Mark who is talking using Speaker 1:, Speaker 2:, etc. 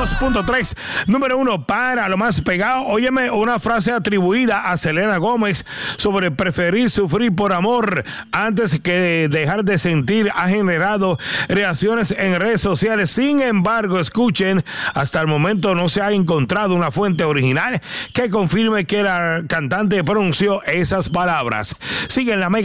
Speaker 1: 92.3, número 1 para lo más pegado. Óyeme una frase atribuida a Selena Gómez sobre preferir sufrir por amor antes que dejar de sentir ha generado reacciones en redes sociales. Sin embargo, escuchen, hasta el momento no se ha encontrado una fuente original que confirme que la cantante pronunció esas palabras. Sigue en la Mega